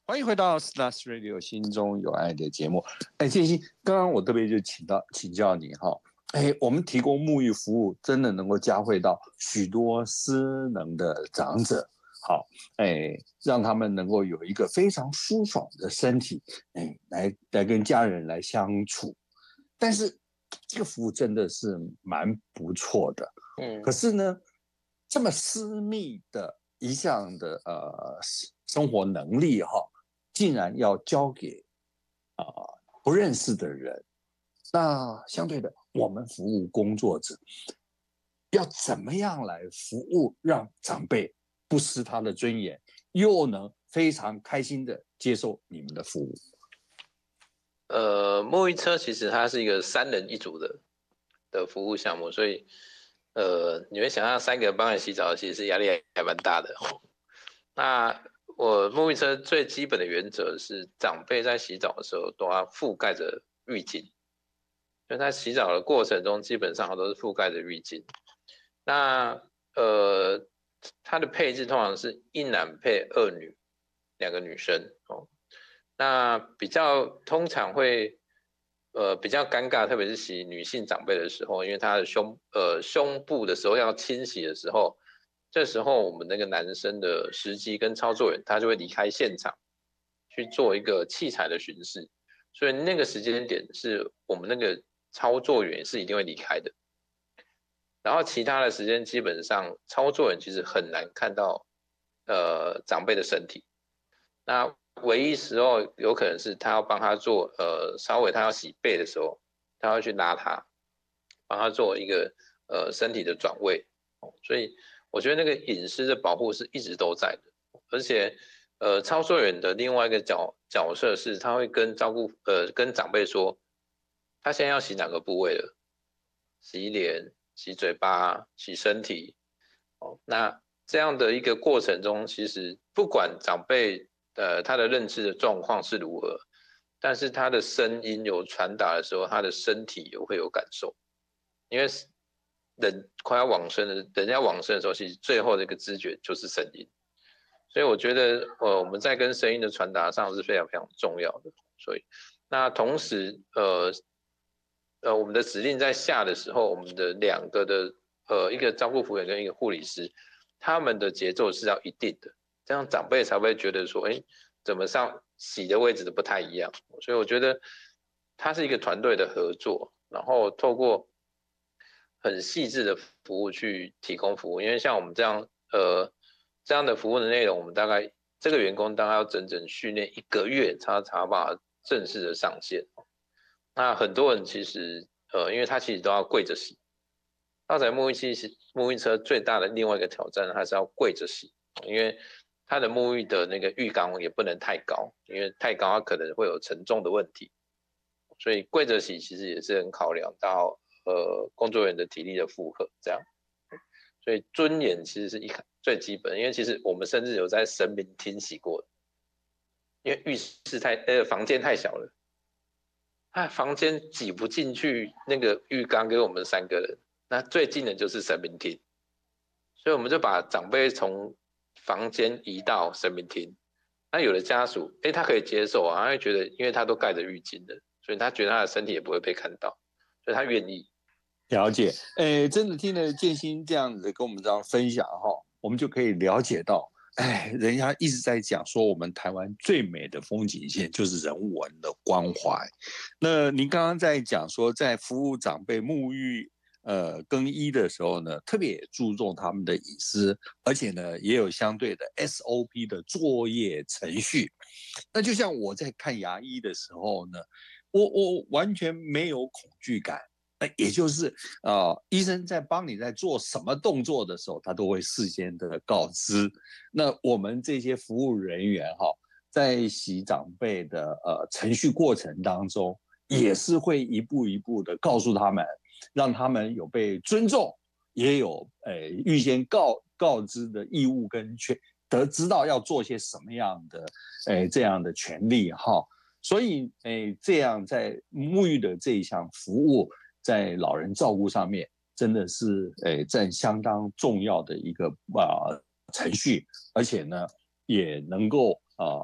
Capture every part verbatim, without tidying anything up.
欢迎回到 Stars Radio 心中有爱的节目。哎，建新，刚刚我特别就请到请教你哈，哎，我们提供沐浴服务，真的能够嘉惠到许多失能的长者，好，哎，让他们能够有一个非常舒爽的身体，哎，来来跟家人来相处。但是这个服务真的是蛮不错的，嗯，可是呢，这么私密的一项的呃生活能力哈。竟然要交给啊、呃、不认识的人，那相对的，我们服务工作者要怎么样来服务，让长辈不失他的尊严，又能非常开心的接受你们的服务？ 呃，沐浴车其实它是一个三人一组的的服务项目，所以呃，你会想象三个人帮你洗澡，其实压力还蛮大的。那我沐浴车最基本的原则是，长辈在洗澡的时候都要覆盖着浴巾，就在洗澡的过程中，基本上都是覆盖着浴巾。那呃，它的配置通常是一男配二女，两个女生哦。那比较通常会呃比较尴尬，特别是洗女性长辈的时候，因为她的胸呃胸部的时候要清洗的时候。这时候，我们那个男生的司机跟操作员，他就会离开现场，去做一个器材的巡视。所以那个时间点是我们那个操作员是一定会离开的。然后其他的时间基本上操作员其实很难看到呃长辈的身体。那唯一时候有可能是他要帮他做呃稍微他要洗背的时候，他要去拉他，帮他做一个呃身体的转位。所以我觉得那个隐私的保护是一直都在的，而且，呃，操作员的另外一个角角色是，他会跟照顾呃跟长辈说，他现在要洗哪个部位了，洗脸、洗嘴巴、洗身体，哦，那这样的一个过程中，其实不管长辈呃他的认知的状况是如何，但是他的声音有传达的时候，他的身体也会有感受，因为。人快要往生的，人要往生的时候，其实最后的一个知觉就是声音，所以我觉得，呃，我们在跟声音的传达上是非常非常重要的。所以，那同时，呃，呃，我们的指令在下的时候，我们的两个的，呃，一个照顾服务员跟一个护理师，他们的节奏是要一定的，这样长辈才会觉得说，哎，怎么上洗的位置都不太一样。所以我觉得，它是一个团队的合作，然后透过。很细致的服务去提供服务，因为像我们这样呃这样的服务的内容，我们大概这个员工大概要整整训练一个月，才才把正式的上线。那很多人其实呃，因为他其实都要跪着洗，大仔沐浴器沐浴车最大的另外一个挑战，还是要跪着洗，因为它的沐浴的那个浴缸也不能太高，因为太高它可能会有沉重的问题，所以跪着洗其实也是很考量到。呃，工作人员的体力的负荷，这样，所以尊严其实是一最基本，因为其实我们甚至有在神明厅洗过，因为浴室太呃房间太小了，啊房间挤不进去那个浴缸给我们三个人，那最近的就是神明厅，所以我们就把长辈从房间移到神明厅，那有的家属，哎，他可以接受啊，他会觉得，因为他都盖着浴巾的，所以他觉得他的身体也不会被看到，所以他愿意。 了解，诶，真的听了建新这样子跟我们这样分享哈，我们就可以了解到，哎，人家一直在讲说，我们台湾最美的风景线就是人文的关怀。那您刚刚在讲说，在服务长辈沐浴、呃更衣的时候呢，特别注重他们的隐私，而且呢，也有相对的 S O P 的作业程序。那就像我在看牙医的时候呢，我我完全没有恐惧感。也就是呃，医生在帮你在做什么动作的时候，他都会事先的告知。那我们这些服务人员哈，在洗长辈的呃程序过程当中，也是会一步一步的告诉他们，让他们有被尊重，也有呃预先告告知的义务跟权，得知道要做些什么样的呃这样的权利哈。所以诶，这样在沐浴的这一项服务。在老人照顾上面，真的是诶占相当重要的一个啊、呃、程序，而且呢，也能够啊、呃、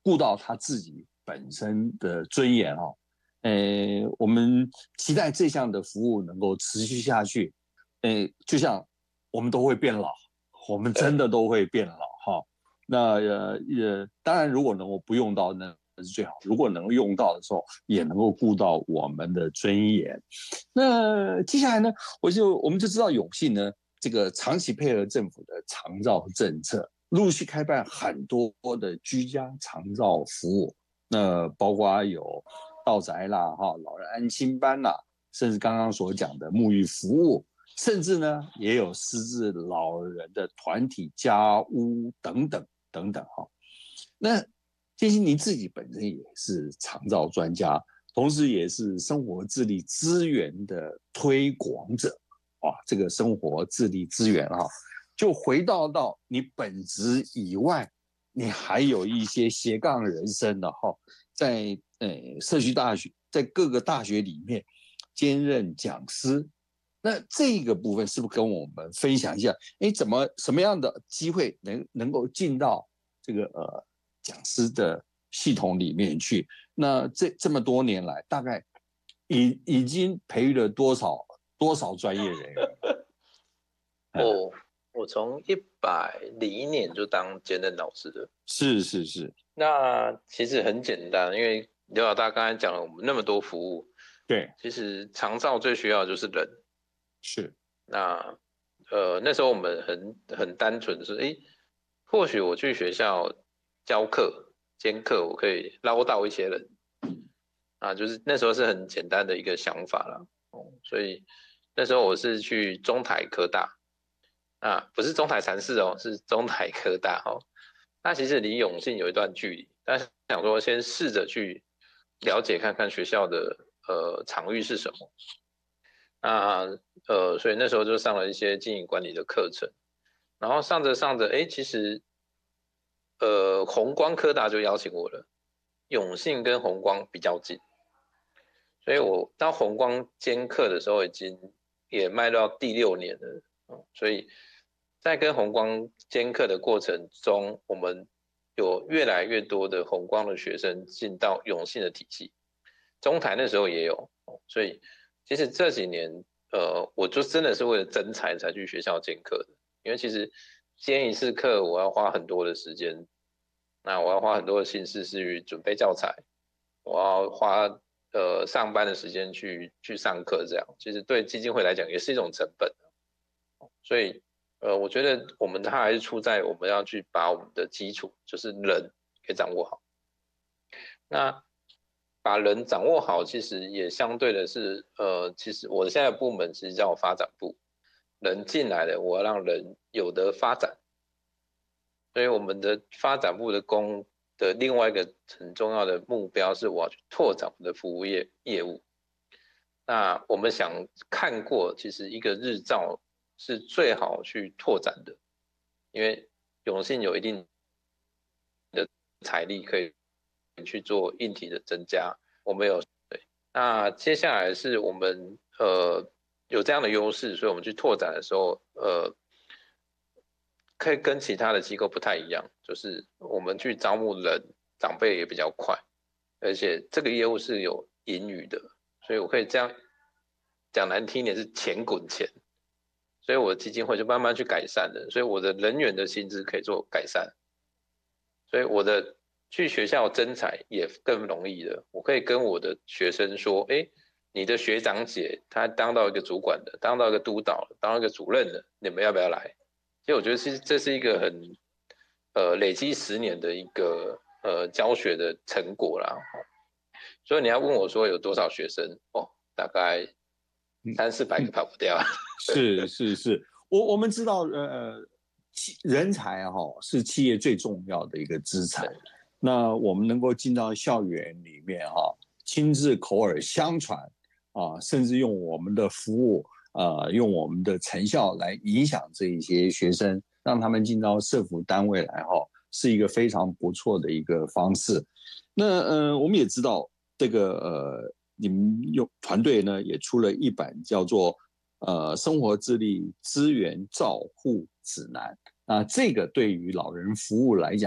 顾到他自己本身的尊严哈。呃，我们期待这项的服务能够持续下去。呃，就像我们都会变老，我们真的都会变老哈。那呃呃，当然如果能够不用到那是最好，如果能用到的时候，也能够顾到我们的尊严。那接下来呢，我就我们就知道永信呢，这个长期配合政府的长照政策，陆续开办很多的居家长照服务，那包括有到宅啦、哈老人安亲班啦，甚至刚刚所讲的沐浴服务，甚至呢也有失智老人的团体家屋等等等等哈。那建新您自己本身也是长照专家，同时也是生活自立资源的推广者，哇，这个生活自立资源哈，就回到到你本职以外，你还有一些斜杠人生的哈，在呃社区大学，在各个大学里面兼任讲师。那这个部分是不是跟我们分享一下？哎，怎么什么样的机会能能够进到这个呃讲师的系统里面去？那这这么多年来，大概已已经培育了多少多少专业人员？ 哦，我从一百零一年就当兼任老师的。 是是是。 那其实很简单，因为刘老大刚才讲了我们那么多服务， 对， 其实长照最需要的就是人。 是。 那呃那时候我们很很单纯的是，哎，或许我去学校教课兼课，我可以捞到一些人啊，就是那时候是很简单的一个想法啦。哦，所以那时候我是去中台科大啊，不是中台禅寺哦，是中台科大哦。那其实离永信有一段距离，但是想说先试着去了解看看学校的呃场域是什么。那呃，所以那时候就上了一些经营管理的课程，然后上着上着，哎，其实呃弘光科大就邀请我了，永信跟弘光比较近，所以我当弘光兼课的时候，已经也迈到第六年了，嗯，所以在跟弘光兼课的过程中，我们有越来越多的弘光的学生进到永信的体系，中台那时候也有，所以其实这几年，呃，我就真的是为了征才才去学校兼课的，因为其实兼一次课我要花很多的时间，那我要花很多的心思去准备教材，我要花呃上班的时间去去上课，这样其实对基金会来讲也是一种成本，所以呃，我觉得我们它还是出在我们要去把我们的基础就是人给掌握好，那把人掌握好，其实也相对的是，呃，其实我现在的部门其实叫我发展部，人进来了，我要让人有得发展，所以我们的发展部的工的另外一个很重要的目标是，我要去拓展我们的服务业业务。那我们想看过，其实一个日照是最好去拓展的，因为永信有一定的财力可以去做硬体的增加，我们有对。那接下来是我们呃有这样的优势，所以我们去拓展的时候，呃，可以跟其他的机构不太一样，就是我们去招募人，长辈也比较快，而且这个业务是有盈余的，所以我可以这样讲难听一点是钱滚钱，所以我的基金会就慢慢去改善了，所以我的人员的薪资可以做改善，所以我的去学校征才也更容易了，我可以跟我的学生说，哎，你的学长姐她当到一个主管的，当到一个督导的，当到一个主任的，你们要不要来？其实我觉得是这是一个很呃累积十年的一个呃教学的成果啦。所以你要问我说有多少学生哦，大概三四百个跑不掉。 是是是，我我们知道呃，人才哈、哦、是企业最重要的一个资产。那我们能够进到校园里面哈、哦，亲自口耳相传啊，甚至用我们的服务。呃，用我们的成效来影响这一些学生，让他们进到社福单位来哈，是一个非常不错的一个方式。那呃，我们也知道这个呃，你们用团队呢也出了一本叫做呃生活自立资源照护指南。那这个对于老人服务来讲哈，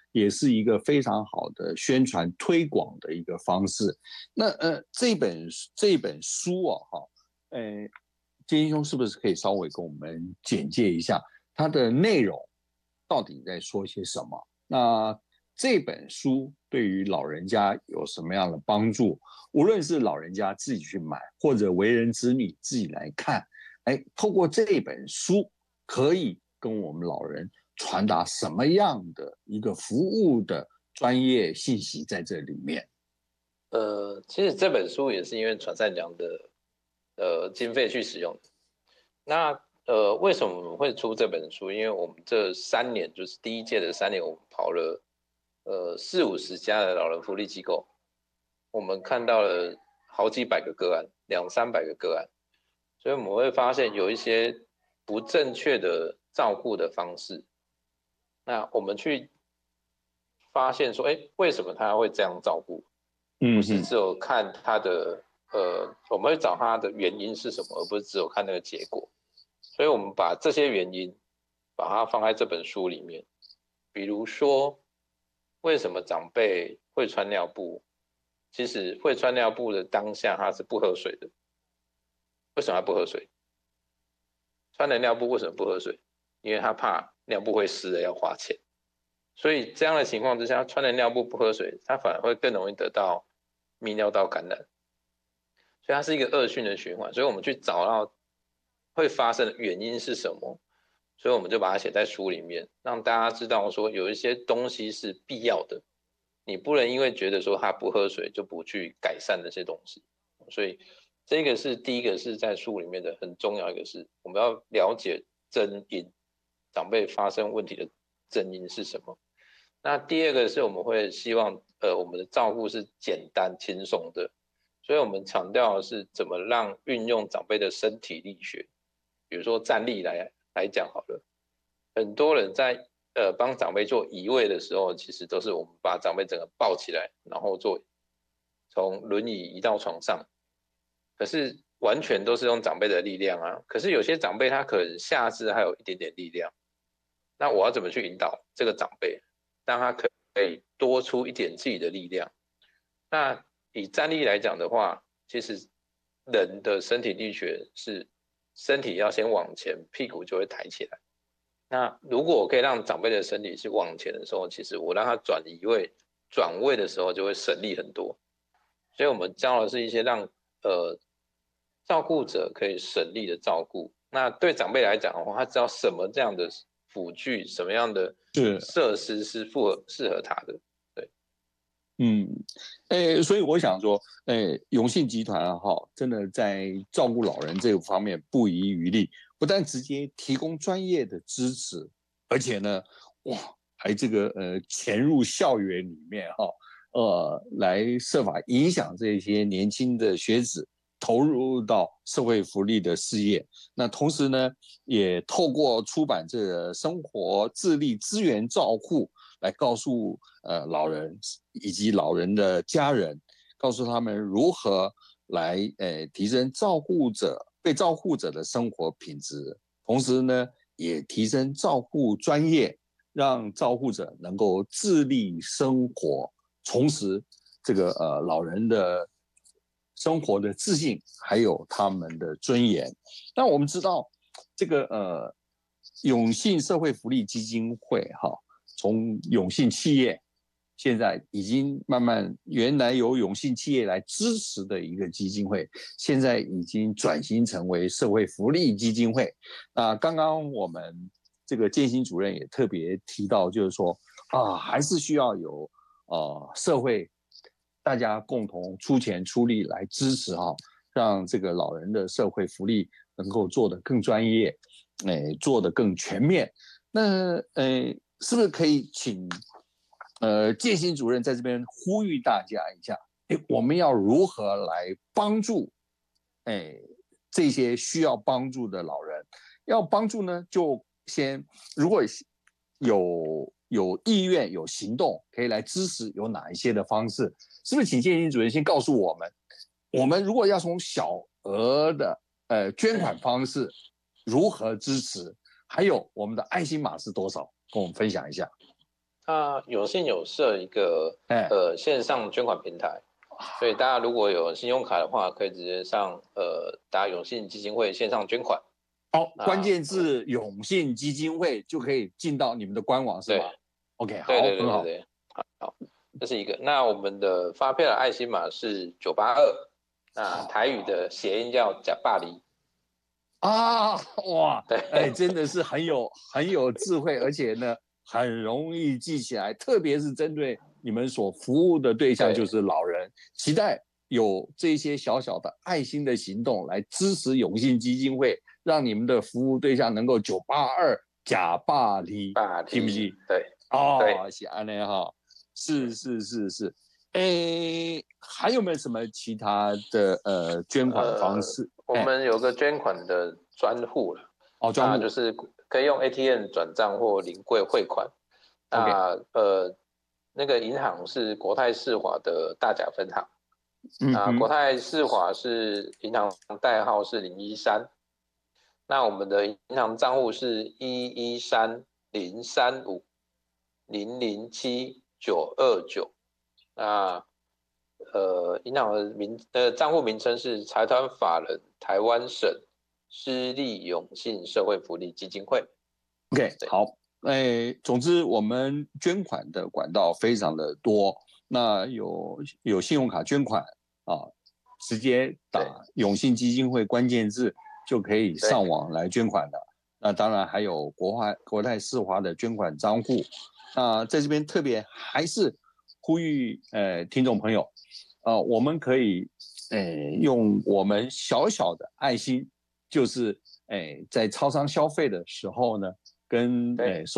也是一个非常好的宣传推广的一个方式。那呃，这本这本书啊，哈，呃，建英兄是不是可以稍微跟我们简介一下它的内容到底在说些什么？那这本书对于老人家有什么样的帮助？无论是老人家自己去买，或者为人子女自己来看，哎，透过这本书可以跟我们老人传达什么样的一个服务的专业信息在这里面？ 呃，其实这本书也是因为传善良的呃经费去使用的。那呃，为什么我们会出这本书？因为我们这三年，就是第一届的三年，我们跑了呃四五十家的老人福利机构，我们看到了好几百个个案，两三百个个案，所以我们会发现有一些不正确的照顾的方式。那我们去发现说，哎，为什么他会这样照顾？不是只有看他的呃，我们会找他的原因是什么，而不是只有看那个结果。所以我们把这些原因把它放在这本书里面。比如说，为什么长辈会穿尿布？其实会穿尿布的当下他是不喝水的。为什么他不喝水？穿了尿布为什么不喝水？因为他怕尿布会湿了要花钱。所以这样的情况之下，穿了尿布不喝水，他反而会更容易得到泌尿道感染。所以它是一个恶性的循环。所以我们去找到会发生的原因是什么，所以我们就把它写在书里面，让大家知道说有一些东西是必要的，你不能因为觉得说他不喝水就不去改善那些东西。所以这个是第一个是在书里面的很重要一个是，我们要了解真因，长辈发生问题的真因是什么。那第二个是我们会希望呃我们的照顾是简单轻松的，所以我们强调的是怎么让运用长辈的身体力学。比如说站立来来讲好了，很多人在呃帮长辈做移位的时候，其实都是我们把长辈整个抱起来，然后做从轮椅移到床上，可是完全都是用长辈的力量啊。可是有些长辈他可能下肢还有一点点力量，那我要怎么去引导这个长辈，让他可以多出一点自己的力量？那以站立来讲的话，其实人的身体力学是身体要先往前，屁股就会抬起来。那如果我可以让长辈的身体是往前的时候，其实我让他转移位、转位的时候就会省力很多。所以我们教的是一些让呃照顾者可以省力的照顾。那对长辈来讲的话，他知道什么这样的辅具、什么样的设施是符合适合他的。对， 嗯，诶，所以我想说，诶，永信集团哈，真的在照顾老人这个方面不遗余力，不但直接提供专业的支持，而且呢，哇，还这个呃潜入校园里面哈，呃，来设法影响这些年轻的学子投入到社会福利的事业。那同时呢，也透过出版这个生活自立资源照护，来告诉呃老人以及老人的家人，告诉他们如何来呃提升照顾者被照顾者的生活品质，同时呢，也提升照顾专业，让照顾者能够自立生活，重拾这个呃老人的生活的自信，还有他们的尊严。那我们知道，这个呃永信社会福利基金会哈，从永信企业，现在已经慢慢原来由永信企业来支持的一个基金会，现在已经转型成为社会福利基金会。那刚刚我们这个建新主任也特别提到，就是说啊，还是需要有呃社会大家共同出钱出力来支持哈、啊，让这个老人的社会福利能够做得更专业，哎，做得更全面。那呃，是不是可以请呃建新主任在这边呼吁大家一下？哎，我们要如何来帮助哎这些需要帮助的老人？要帮助呢，就先如果有有意愿、有行动，可以来支持，有哪一些的方式？是不是请建新主任先告诉我们，我们如果要从小额的呃捐款方式如何支持？还有我们的爱心码是多少？跟我们分享一下。 它永信有设一个呃线上捐款平台，所以大家如果有信用卡的话，可以直接上呃打永信基金会线上捐款。 哦，关键字永信基金会就可以进到你们的官网是吗 ？OK， 好， 对对对很好。 对对，好，这是一个。那我们的发票的爱心码是九八二，那台语的谐音叫假巴黎。 啊，哇， 对， 哎，真的是很有很有智慧，而且呢，很容易记起来，特别是针对你们所服务的对象就是老人，期待有这些小小的爱心的行动来支持永信基金会，让你们的服务对象能够九八二假巴黎，记不记？ 对， 哦，是安内哈，是是是是，哎，还有没有什么其他的呃捐款方式？呃我们有个捐款的专户了， 哦，专户那就是可以用 A T M 转账或临柜汇款。那呃，那个银行是国泰世华的大甲分行。 嗯， 啊，国泰世华是银行代号是零一三。那我们的银行账户是一一三零三五零零七九二九。那呃，银行的名呃账户名称是财团法人台湾省私立永信社会福利基金会。 OK， 好，哎，总之我们捐款的管道非常的多，那有有信用卡捐款啊，直接打永信基金会关键字就可以上网来捐款的。那当然还有国泰国泰世华的捐款账户。那在这边特别还是呼吁呃听众朋友，呃，我们可以呃用我们小小的爱心，就是哎在超商消费的时候呢，跟哎